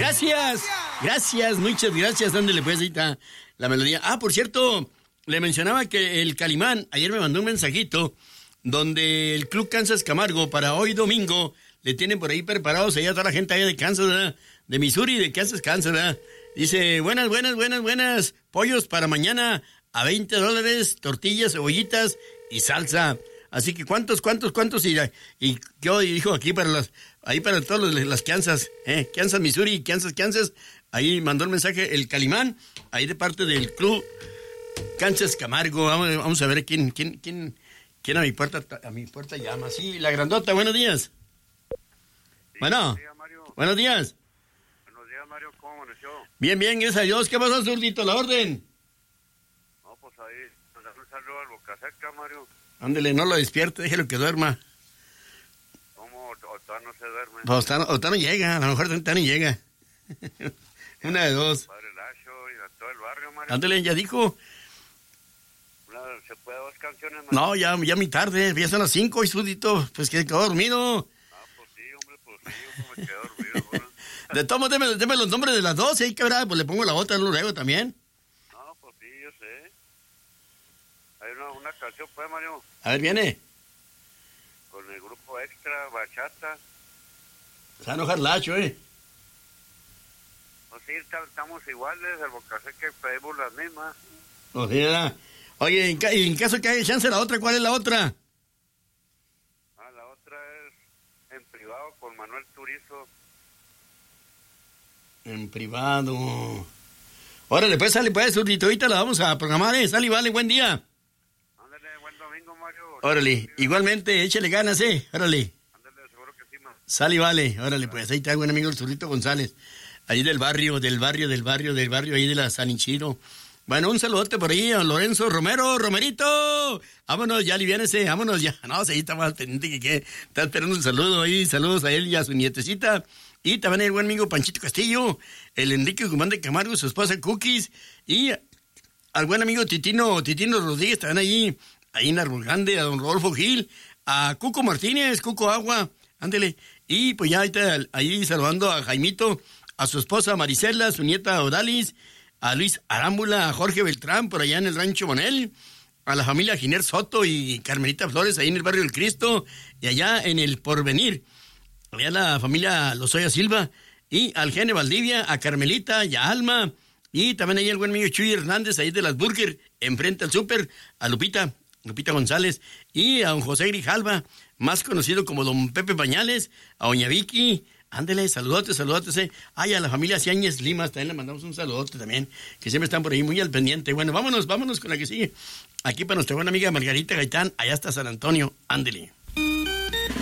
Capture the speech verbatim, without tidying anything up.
Gracias, gracias, muchas gracias. Ándale pues, ahí está la melodía. Ah, por cierto, le mencionaba que el Calimán ayer me mandó un mensajito donde el Club Kansas Camargo para hoy domingo le tienen por ahí preparados allá toda la gente allá de Kansas, ¿verdad? De Missouri, de Kansas, Kansas, ¿verdad? Dice, buenas, buenas, buenas, buenas, pollos para mañana a veinte dólares, tortillas, cebollitas y salsa. Así que, ¿cuántos, cuántos, cuántos? Y, y yo dijo aquí para las, ahí para todos los, las Kansas, ¿eh? Kansas, Missouri, Kansas, Kansas. Ahí mandó el mensaje el Calimán, ahí de parte del Club Kansas Camargo. Vamos, vamos a ver quién, quién, quién, quién a mi puerta, a mi puerta llama. Sí, la grandota, buenos días. Sí, bueno, buenos días, Mario. Buenos días. Buenos días, Mario, ¿cómo amaneció? Bien, bien, gracias a Dios. ¿Qué pasó, zurdito? ¿La orden? No, pues ahí, mandar un saludo al Boca Seca, Mario. Ándele, no lo despierte, déjelo que duerma. ¿Cómo? O todavía no se duerme. O está, o está no llega, a lo mejor está no llega. Una de dos. Padre Lacho y a todo el barrio, Mario. Ándele, ya dijo. Una, ¿se puede dos canciones, Mario? No, ya, ya mi tarde, ya son las cinco y zurdito, pues que quedó dormido. Ah, pues sí, hombre, pues sí, yo me quedé dormido, ¿verdad? De todos modos, deme, deme los nombres de las dos, y ahí quebrada, pues le pongo la otra luego también. No, pues sí, yo sé. Hay una, una canción, pues, Mario, A ver, viene. con el grupo Extra, Bachata. Se va a enojar Lacho, eh. Pues sí, está- estamos iguales, el Boca Seca pedimos las mismas. O sea, oye, en, ca- en caso que haya chance la otra, ¿cuál es la otra? Ah, la otra es en privado con Manuel Turizo. En privado. Órale, pues sale, pues, zurdito, ahorita la vamos a programar, eh. Sale, vale, buen día. Ándale, buen domingo, Mario. Órale, igualmente, échale ganas, eh. Órale. Ándale, seguro que sí, man. Sale, vale. Órale, pues ahí está buen amigo el zurdito González. Ahí del barrio, del barrio, del barrio, del barrio, ahí de la San Ichiro. Bueno, un saludote por ahí a Lorenzo Romero, Romerito. Vámonos, ya aliviánese, vámonos ya. No, sí, está más pendiente que qué. Está esperando un saludo ahí, saludos a él y a su nietecita. Y también el buen amigo Panchito Castillo, el Enrique Guzmán de Camargo, su esposa Cookies. Y al buen amigo Titino, Titino Rodríguez, también ahí, ahí en Árbol Grande, a don Rodolfo Gil, a Cuco Martínez, Cuco Agua, ándele. Y pues ya ahorita ahí saludando a Jaimito, a su esposa Marisela, a su nieta Odalis, a Luis Arámbula, a Jorge Beltrán, por allá en el Rancho Bonel, a la familia Giner Soto y Carmelita Flores, ahí en el barrio del Cristo, y allá en el Porvenir, allá la familia Lozoya Silva, y al Gene Valdivia, a Carmelita y a Alma, y también ahí el buen amigo Chuy Hernández, ahí de las Burger, enfrente al súper, a Lupita, Lupita González, y a don José Grijalva, más conocido como don Pepe Pañales, a doña Vicky. Ándele, saludotes, saludotes, eh. Ay, a la familia Ciáñez Limas también le mandamos un saludote también, que siempre están por ahí muy al pendiente. Bueno, vámonos, vámonos con la que sigue. Aquí para nuestra buena amiga Margarita Gaitán, allá está San Antonio, ándele.